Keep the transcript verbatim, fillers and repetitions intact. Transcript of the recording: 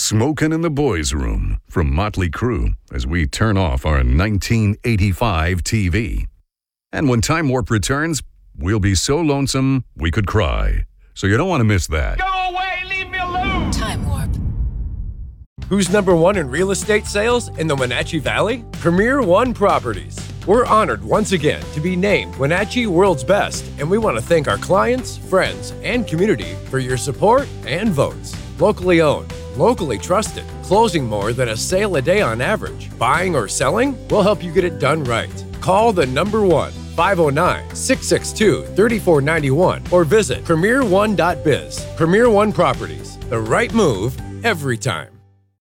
Smokin' in the Boys' Room from Motley Crue as we turn off our nineteen eighty-five T V. And when Time Warp returns, we'll be so lonesome we could cry. So you don't want to miss that. Go away, leave me alone! Time Warp. Who's number one in real estate sales in the Wenatchee Valley? Premier One Properties. We're honored once again to be named Wenatchee World's Best, and we want to thank our clients, friends, and community for your support and votes. Locally owned, locally trusted, closing more than a sale a day on average. Buying or selling? We'll help you get it done right. Call the number one, five oh nine, six six two, three four nine one, or visit premier one dot biz. Premier One Properties. The right move every time.